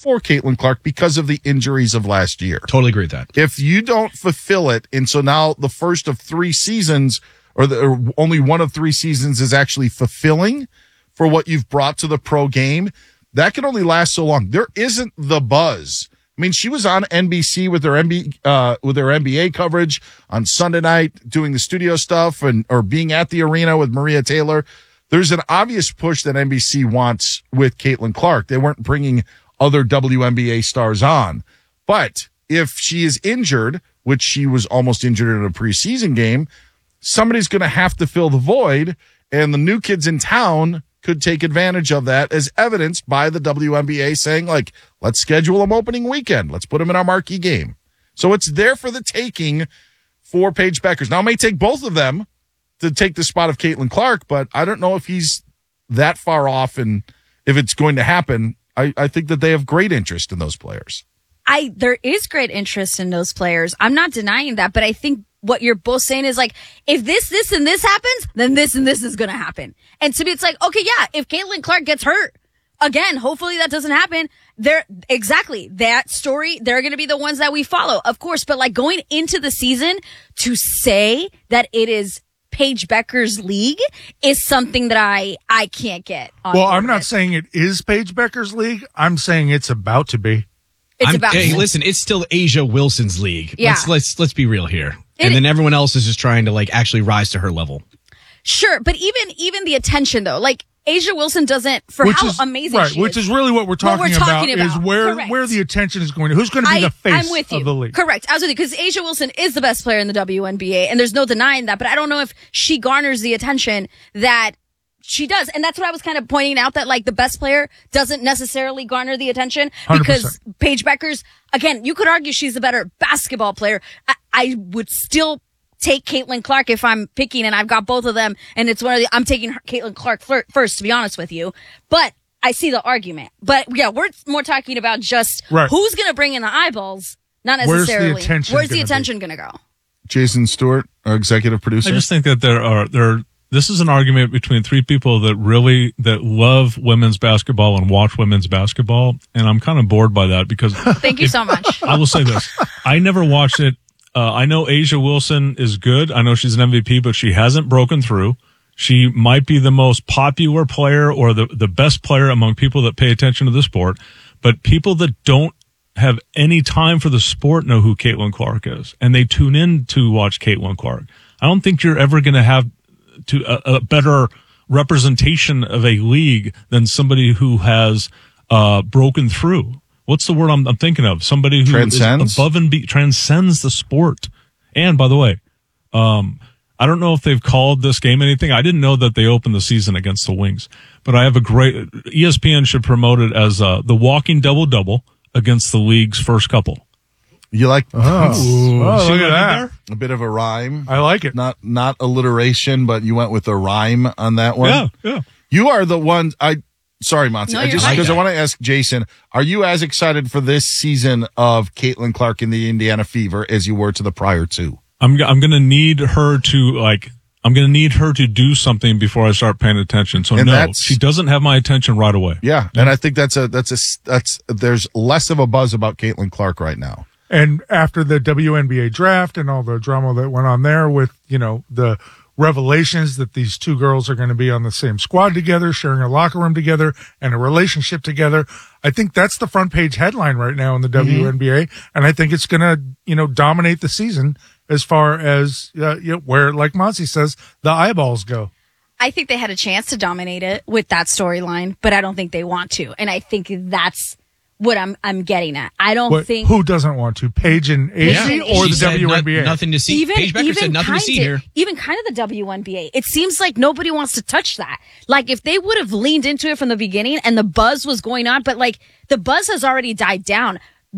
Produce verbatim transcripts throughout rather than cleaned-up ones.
for Caitlin Clark because of the injuries of last year. Totally agree with that. If you don't fulfill it, and so now the first of three seasons, or, the, or only one of three seasons is actually fulfilling for what you've brought to the pro game, that can only last so long. There isn't the buzz. I mean, she was on N B C with her N B A, uh, with her N B A coverage on Sunday night, doing the studio stuff and or being at the arena with Maria Taylor. There's an obvious push that N B C wants with Caitlin Clark. They weren't bringing other W N B A stars on. But if she is injured, which she was almost injured in a preseason game, somebody's going to have to fill the void, and the new kids in town could take advantage of that, as evidenced by the W N B A saying, like, let's schedule them opening weekend. Let's put them in our marquee game. So it's there for the taking for Paige Bueckers. Now, it may take both of them to take the spot of Caitlin Clark, but I don't know if he's that far off and if it's going to happen. I, I think that they have great interest in those players. I there is great interest in those players. I'm not denying that, but I think what you're both saying is like, if this, this, and this happens, then this and this is going to happen. And to me, it's like, okay, yeah, if Caitlin Clark gets hurt, again, hopefully that doesn't happen. They're exactly that story. They're going to be the ones that we follow, of course. But like going into the season to say that it is Paige Bueckers' league is something that I, I can't get on Well, I'm not it. saying it is Paige Bueckers' league. I'm saying it's about to be. It's I'm, about hey, listen, it's still Asia Wilson's league. Yeah. Let's let's let's be real here. It, and then everyone else is just trying to like actually rise to her level. Sure, but even even the attention though, like Asia Wilson doesn't for which how is, amazing right, she which is. is really what we're talking, what we're talking about, about is where Correct. where the attention is going to. Who's going to be I, the face I'm with you. of the league? Correct. I was with you because Asia Wilson is the best player in the W N B A, and there's no denying that. But I don't know if she garners the attention that she does, and that's what I was kind of pointing out, that like the best player doesn't necessarily garner the attention one hundred because percent. Paige Bueckers, again, you could argue she's the better basketball player. I, I would still take Caitlin Clark if I'm picking, and I've got both of them, and it's one of the, I'm taking her, Caitlin Clark fir- first, to be honest with you. But I see the argument. But yeah, we're more talking about just Right. who's going to bring in the eyeballs, not Where's the necessarily. attention Where's the gonna be? attention going to go? Jason Stewart, our executive producer. I just think that there are there. This is an argument between three people that really that love women's basketball and watch women's basketball, and I'm kind of bored by that because Thank you so much. I will say this: I never watched it. Uh, I know Asia Wilson is good. I know she's an M V P, but she hasn't broken through. She might be the most popular player or the the best player among people that pay attention to the sport, but people that don't have any time for the sport know who Caitlin Clark is, and they tune in to watch Caitlin Clark. I don't think you're ever going to have to a, a better representation of a league than somebody who has uh, broken through. What's the word I'm, I'm thinking of? Somebody who Transcends? is above and be, transcends the sport. And by the way, um, I don't know if they've called this game anything. I didn't know that they opened the season against the Wings, but I have a great, E S P N should promote it as uh, the walking double-double against the league's first couple. You like Oh, oh See look what at I did that. there? a bit of a rhyme. I like it. Not not alliteration, but you went with a rhyme on that one. Yeah, yeah. You are the one. I sorry, Monty. No, I you're just fine. because I want to ask Jason: are you as excited for this season of Caitlin Clark in the Indiana Fever as you were to the prior two? I'm g- I'm going to need her to like I'm going to need her to do something before I start paying attention. So And no, that's- she doesn't have my attention right away. Yeah, and I think that's a that's a that's there's less of a buzz about Caitlin Clark right now. And after the W N B A draft and all the drama that went on there with, you know, the revelations that these two girls are going to be on the same squad together, sharing a locker room together and a relationship together, I think that's the front page headline right now in the W N B A. And I think it's going to, you know, dominate the season as far as uh, you know, where, like Monty says, the eyeballs go. I think they had a chance to dominate it with that storyline, but I don't think they want to. And I think that's what I'm I'm getting at. I don't What, think who doesn't want to? Paige and Yeah. Asia or She the said W N B A? no- nothing to see. even Paige Bueckers even said nothing kind to see of, here. even kind of the W N B A. It seems like nobody wants to touch that. Like if they would have leaned into it from the beginning and the buzz was going on, but like the buzz has already died down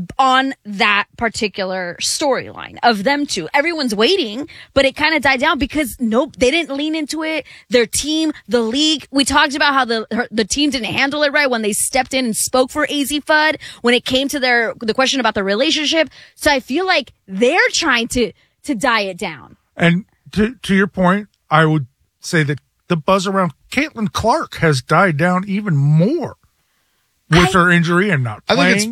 on that particular storyline of them two. Everyone's waiting, but it kind of died down because nope, they didn't lean into it. Their team, the league, we talked about how the her, the team didn't handle it right when they stepped in and spoke for A Z Fudd when it came to their the question about the relationship. So I feel like they're trying to to die it down. And to to your point, I would say that the buzz around Caitlin Clark has died down even more with I- her injury and not I think playing. it's